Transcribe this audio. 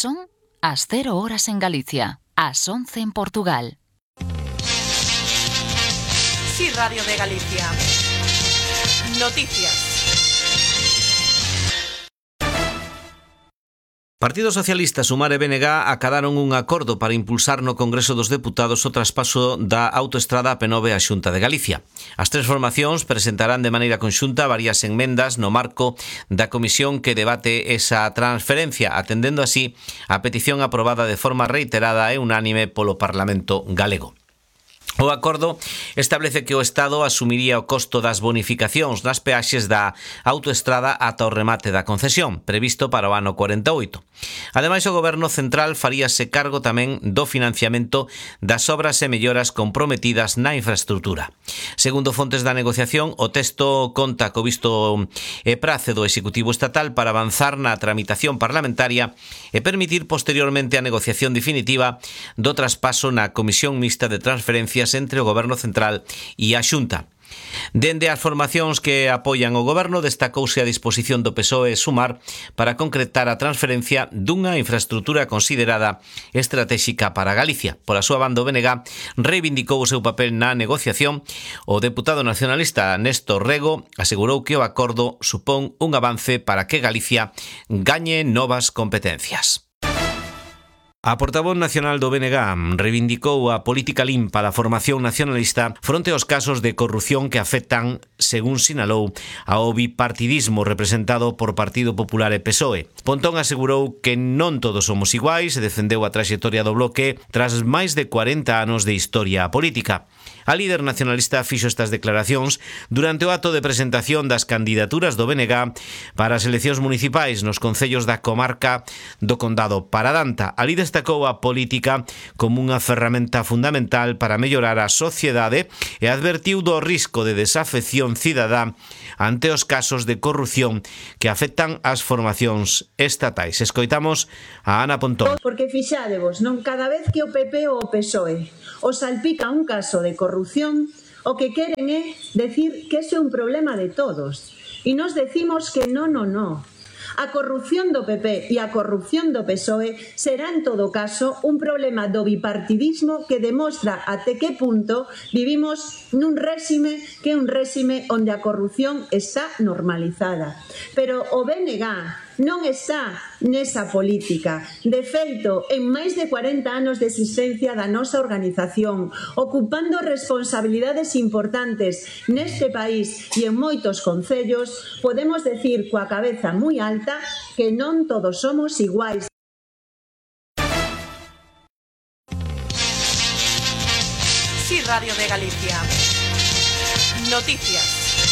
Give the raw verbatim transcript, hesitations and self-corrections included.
son as cero horas en Galicia, as once en Portugal. Sí, Radio de Galicia. Noticias. Partido Socialista, Sumar e B N G acadaron un acordo para impulsar no Congreso dos Deputados o traspaso da autoestrada A P nove á Xunta de Galicia. As tres formacións presentarán de maneira conxunta varias enmendas no marco da comisión que debate esa transferencia, atendendo así a petición aprobada de forma reiterada e unánime polo Parlamento galego. O acordo establece que o Estado asumiría o costo das bonificacións nas peaxes da autoestrada ata o remate da concesión, previsto para o ano cuarenta e oito. Ademais, o Goberno Central faríase cargo tamén do financiamento das obras e melloras comprometidas na infraestrutura. Segundo fontes da negociación, o texto conta co visto e prace do Executivo Estatal para avanzar na tramitación parlamentaria e permitir posteriormente a negociación definitiva do traspaso na Comisión Mixta de Transferencias entre o Goberno Central e a Xunta. Dende as formacións que apoian o Goberno, destacouse a disposición do P S O E e Sumar para concretar a transferencia dunha infraestructura considerada estratéxica para Galicia. Por a súa banda, o B N G reivindicou o seu papel na negociación. O deputado nacionalista Néstor Rego asegurou que o acordo supón un avance para que Galicia gañe novas competencias. A portavoz nacional do B N G reivindicou a política limpa da formación nacionalista fronte aos casos de corrupción que afectan, según sinalou, ao bipartidismo representado por Partido Popular e P S O E. Pontón asegurou que non todos somos iguais e defendeu a traxectoria do bloque tras máis de cuarenta anos de historia política. A líder nacionalista fixo estas declaracións durante o acto de presentación das candidaturas do B N G para as eleccións municipais nos concellos da comarca do Condado Paradanta. Ali destacou a política como unha ferramenta fundamental para mellorar a sociedade e advertiu do risco de desafección cidadá ante os casos de corrupción que afectan as formacións estatais. Escoitamos a Ana Pontón. Porque fixádevos, non cada vez que o P P ou o P S O E os salpica un caso de corrupción, o que queren é decir que ese é un problema de todos. E nos decimos que non, non, non. A corrupción do P P e a corrupción do P S O E será en todo caso un problema do bipartidismo que demostra até que punto vivimos nun réxime que é un réxime onde a corrupción está normalizada. Pero o B N G non está nesa política. De feito, en máis de cuarenta anos de existencia da nosa organización, ocupando responsabilidades importantes neste país e en moitos concellos, podemos decir coa cabeza moi alta que non todos somos iguais. Sí, Radio de Galicia. Noticias.